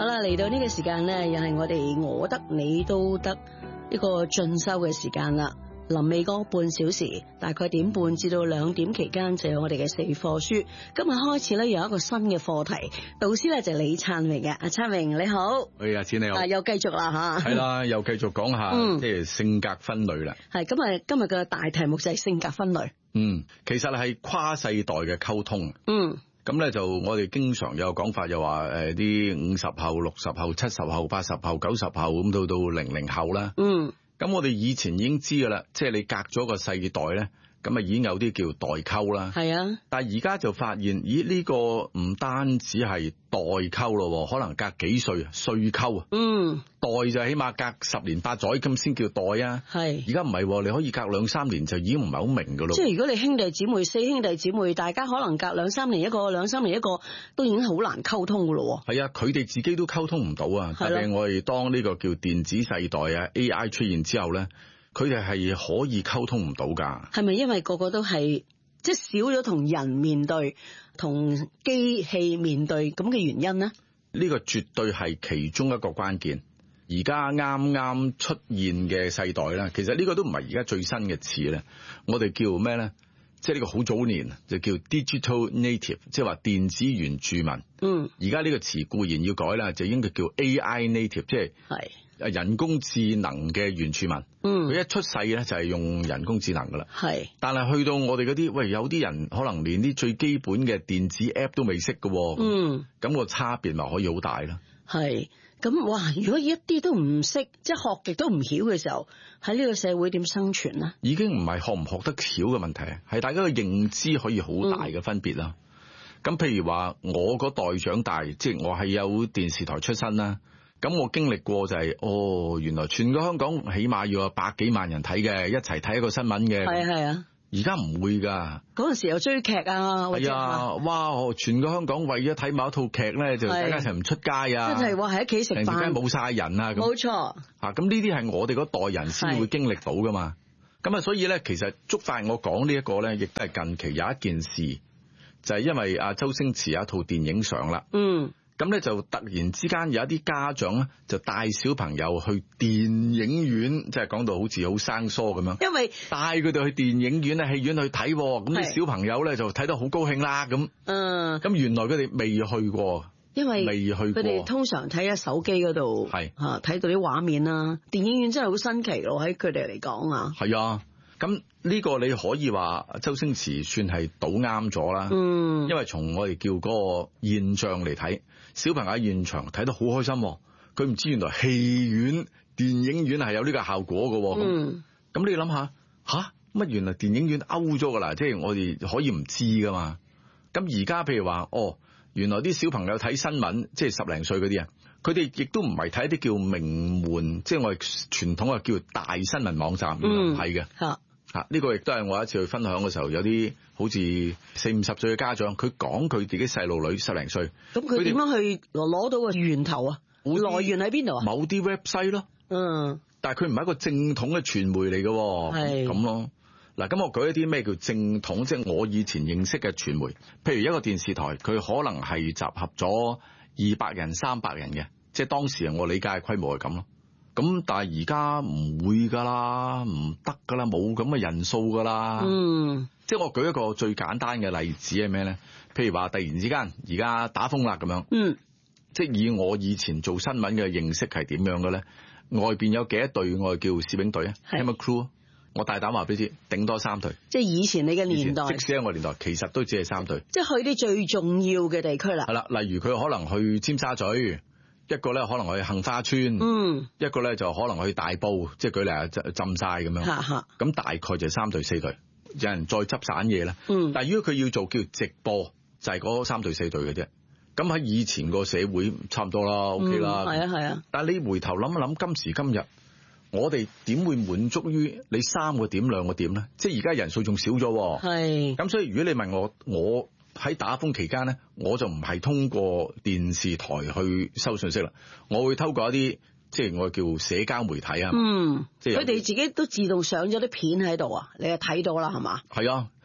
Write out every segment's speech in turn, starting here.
好啦，嚟到呢個時間咧，又係我哋我得你都得一個進修嘅時間啦。臨尾嗰半小時，大概1點半至到2點期間就有我哋嘅4課書。今日開始咧有一個新嘅課題，導師咧就係李燦榮嘅。阿燦榮你好， 阿錢你好， 又繼續啦吓， 係啦，又繼續講下即係性格分類啦。 係今日嘅大題目就係性格分類。 其實係跨世代嘅溝通。咁咧就我哋經常有講法，又話啲50後、60後、70後、80後、90後咁到00後啦。咁我哋以前已經知噶啦，即係你隔咗個世代咧，咁啊已經有啲叫代溝啦。係啊，但係而家就發現，咦呢個唔單止係代溝咯，可能隔幾歲歲溝啊。代就起碼隔10年8載咁先叫代啊。係，而家唔係，你可以隔2、3年就已經唔係好明噶咯。即係如果你兄弟姊妹4兄弟姊妹，大家可能隔2、3年一個，2、3年一個，都已經好難溝通噶咯。係啊，佢哋自己都溝通唔到啊。特別我哋當呢個叫電子世代啊 AI 出現之後咧，佢哋係可以溝通唔到噶。係咪因為個個都係即係少咗同人面對，同機器面對咁嘅原因呢？呢個絕對係其中一個關鍵。而家啱啱出現嘅世代咧，其實呢個都唔係而家最新嘅詞咧，我哋叫咩咧？即係呢個好早年就叫 digital native， 即係話電子原住民。而家呢個詞固然要改啦，就應該叫 AI native， 即係人工智能嘅原住民。佢一出世咧就係用人工智能噶啦。但係去到我哋嗰啲，喂，有啲人可能連啲最基本嘅電子 app 都未識噶。咁個差別咪可以好大咯。係。咁哇！如果一啲都唔識，即係學極都唔曉嘅時候，喺呢個社會點生存呢？已經唔係學唔學得巧嘅問題，係大家嘅認知可以好大嘅分別啦。咁譬如話，我嗰代長大，即係我係有電視台出身啦。咁我經歷過就係，原來全個香港起碼要有100幾萬人睇嘅，一齊睇一個新聞嘅。係啊。而家唔會噶，嗰陣時有追劇啊，係啊，哇！全個香港為咗睇某一套劇咧，就大家一齊唔出街啊，真係話喺屋企食飯，成條街冇晒人啊，冇錯啊！咁呢啲係我哋嗰代人先會經歷到噶嘛。咁啊，所以咧，其實觸發我講呢一個咧，亦都係近期有一件事，就係因為阿周星馳有一套電影上啦。咁咧就突然之間有一啲家長咧就帶小朋友去電影院，即係講到好似好生疏咁樣，因為帶佢哋去電影院戲院去睇，咁啲小朋友咧就睇得好高興啦。咁咁原來佢哋未去過，因為未去過，佢哋通常睇喺手機嗰度，睇到啲畫面啦。電影院真係好新奇咯，喺佢哋嚟講啊。係啊。咁呢個你可以話周星馳算係賭啱咗啦。因為從我哋叫嗰個現象嚟睇，小朋友喺現場睇得好開心，佢唔知原來戲院、電影院係有呢個效果嘅。咁你諗下，乜原來電影院 out 咗噶啦？即係我哋可以唔知噶嘛？咁而家譬如話，原來啲小朋友睇新聞，即係10零歲嗰啲啊，佢哋亦都唔係睇啲叫名門，即係我哋傳統叫大新聞網站，唔係嘅。呢個亦都係我一次去分享嘅時候，有啲好似40、50歲嘅家長，佢講佢自己細路女10零歲，咁佢點樣去攞到個源頭啊？來源喺邊度啊？某啲 website 咯，但係佢唔係一個正統嘅傳媒嚟嘅，係咁咯。嗱，咁我舉一啲咩叫正統，即係我以前認識嘅傳媒，譬如一個電視台，佢可能係集合咗200人、300人嘅，即係當時我理解嘅規模係咁咯。咁但係而家唔會噶啦，唔得噶啦，冇咁嘅人數噶啦。即係我舉一個最簡單嘅例子係咩咧？譬如話突然之間而家打風啦咁樣。即係以我以前做新聞嘅認識係點樣嘅咧？外邊有幾多隊我哋叫攝影隊啊 camera crew， 我大膽話俾你知，頂多3隊。即係以前你嘅年代，即使喺我年代，其實都只係3隊。即係去啲最重要嘅地區啦。係啦，例如佢可能去尖沙咀。一個咧可能去杏花村，一個咧就可能去大埔，即係舉例啊浸晒咁樣。咁大概就3隊4隊，有人再執散嘢啦。但係如果佢要做叫直播，就係嗰3隊4隊嘅啫。咁喺以前個社會差唔多啦，OK 啦。係啊。但係你回頭諗一諗，今時今日我哋點會滿足於你3個點2個點咧？即係而家人數仲少咗。係。咁所以如果你問我喺打風期間咧，我就唔係通過電視台去收信息啦，我會透過一啲即係我叫社交媒體啊。即係佢哋自己都自動上咗啲片喺度啊，你就睇到啦，係嘛？係啊。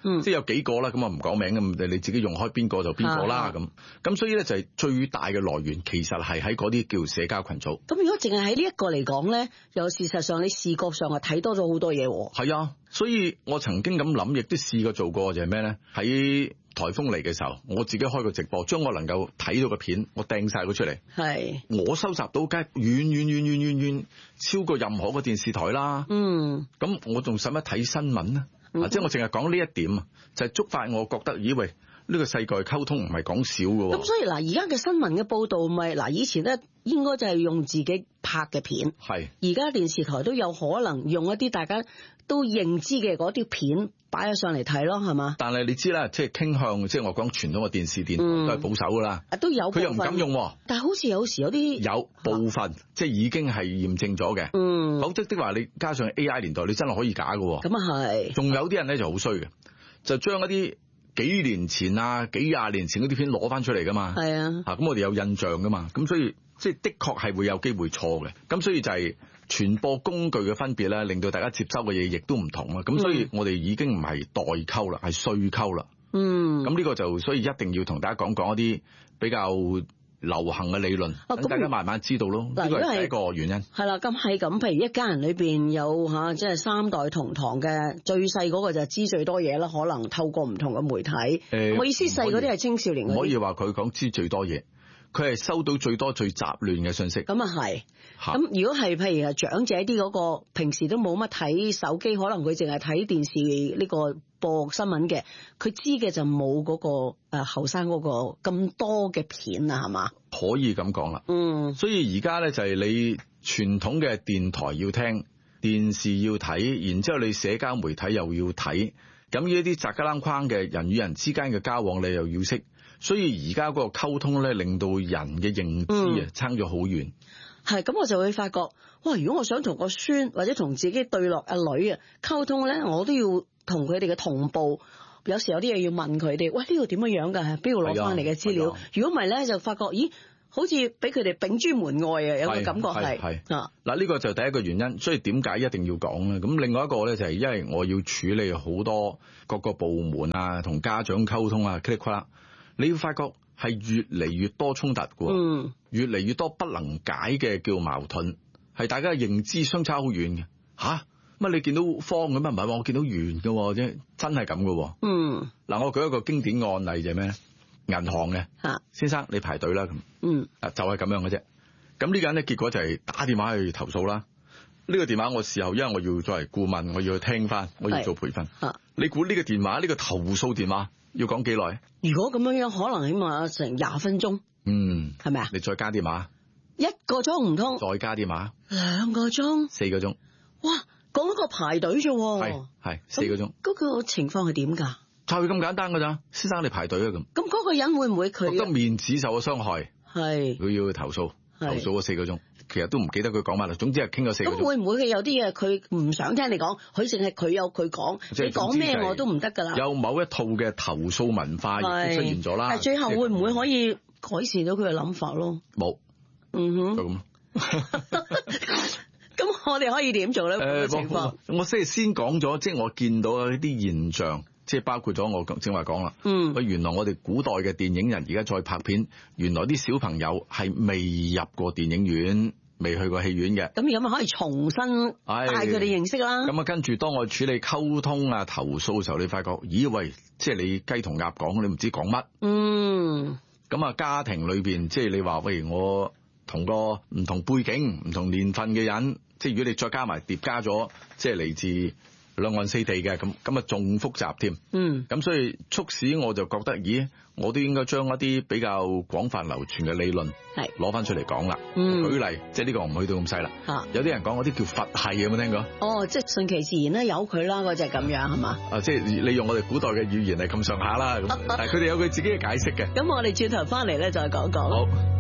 即係有幾個啦，咁啊唔講名咁，你自己用開邊個就邊個啦咁所以咧就係最大嘅來源其實係喺嗰啲叫社交群組。 咁如果淨係喺呢一個嚟講咧，又事實上你視覺上係睇多咗好多嘢。 係啊，所以我曾經咁諗，亦都試過做過就係咩咧？喺颱風嚟嘅時候，我自己開個直播，將我能夠睇到嘅片，我掟晒佢出嚟。係，我收集到梗係遠超過任何個電視台啦。咁我仲使乜睇新聞呢？即係我淨係講呢一點啊，就係觸發我覺得，以為呢個世界溝通唔係講少嘅。咁所以嗱，而家嘅新聞嘅報導咪嗱，以前咧應該就係用自己拍嘅片，係而家電視台都有可能用一啲大家都認知嘅嗰啲片擺咗上嚟睇咯，係嘛？但係你知啦，即係傾向，即係我講傳統嘅電視電台都係保守噶啦，都有佢又唔敢用。但係好似有時有啲有部分即係已經係驗證咗嘅，否則的話你加上 AI 年代，你真係可以假嘅。咁啊係，仲有啲人咧就好衰嘅，就將一啲幾年前啊、幾廿年前嗰啲片攞翻出嚟噶嘛。係啊，咁我哋有印象噶嘛，咁所以即係的確係會有機會錯嘅。咁所以就係傳播工具嘅分別咧，令到大家接收嘅嘢亦都唔同啦。咁所以我哋已經唔係代溝啦，係稅溝啦。咁呢個就所以一定要同大家講一啲比較流行嘅理論，等大家慢慢知道咯。呢個係第一個原因。係啦，咁係咁，譬如一家人裏邊有即係3代同堂嘅，最細嗰個就知最多嘢啦。可能透過唔同嘅媒體。我意思細嗰啲係青少年嗰啲。唔可以話佢講知最多嘢。佢係收到最多最雜亂嘅信息。咁啊係。咁如果係譬如係長者啲嗰個，平時都冇乜睇手機，可能佢淨係睇電視呢個播新聞嘅，佢知嘅就冇嗰個後生嗰個咁多嘅片啊，係嘛？可以咁講啦。所以而家咧就係你傳統嘅電台要聽，電視要睇，然之後你社交媒體又要睇，咁呢一啲雜架框嘅人與人之間嘅交往你又要識。所以而家嗰個溝通咧，令到人嘅認知差咗好遠。係，咁我就會發覺，哇！如果我想同個孫或者同自己對落阿女啊溝通咧，我都要同佢哋嘅同步。有時有啲嘢要問佢哋，喂，呢個點樣樣㗎？邊度攞翻嚟嘅資料？如果唔係咧，就發覺，咦，好似俾佢哋秉諸門外啊！有個感覺係啊。嗱，呢個就第一個原因。所以點解一定要講咧？咁另外一個咧就係因為我要處理好多各個部門啊，同家長溝通啊，噼里啪啦。你要發覺係越嚟越多衝突嘅，越嚟越多不能解嘅叫矛盾，係大家嘅認知相差好遠嘅。乜你見到方咁啊？唔係話我見到圓嘅啫，真係咁嘅。嗱，我舉一個經典案例就係咩？銀行嘅先生，你排隊啦咁。就係咁樣嘅啫。咁呢個人咧，結果就係打電話去投訴啦。呢個電話我事後因為我要作為顧問，我要去聽翻，我要做培訓。你估呢個電話呢個投訴電話要講幾耐？如果咁樣樣，可能起碼成20分鐘。係咪啊？你再加電話，1個鐘唔通？再加電話，2個鐘，4個鐘。哇，講一個排隊啫。係4個鐘。嗰個情況係點㗎？就係咁簡單㗎咋，先生你排隊啊咁。咁嗰個人會唔會佢覺得面子受咗傷害？係。佢要去投訴，投訴咗4個鐘。其實都唔記得佢講乜啦，總之係傾咗4個鐘。咁會唔會佢有啲嘢佢唔想聽你講，佢淨係佢有佢講，你講咩我都唔得㗎啦。有某一套嘅投訴文化亦都出現咗啦。係最後會唔會可以改善到佢嘅諗法咯？冇。就咁。咁我哋可以點做咧？情況我先講咗，即係我見到一啲現象。即係包括咗我正話講啦，原來我哋古代嘅電影人而家再拍片，原來啲小朋友係未入過電影院，未去過戲院嘅。咁而家咪可以重新帶佢哋認識啦。咁跟住當我處理溝通啊、投訴嘅時候，你發覺，咦喂，即係你雞同鴨講，你唔知講乜。咁家庭裏邊，即係你話，喂，我同個唔同背景、唔同年份嘅人，即係如果你再加埋疊加咗，即係嚟自兩岸四地嘅，咁仲複雜添。咁所以促使我就覺得，咦，我都應該將一啲比較廣泛流傳嘅理論攞翻出嚟講啦。舉例，即係呢個我唔去到咁細啦。有啲人講嗰啲叫佛系，有冇聽過？哦，即係順其自然啦，由佢啦，嗰隻咁樣係嘛？即係你用我哋古代嘅語言係咁上下啦。但係佢哋有佢自己嘅解釋嘅。咁我哋轉頭翻嚟咧，再講講。好。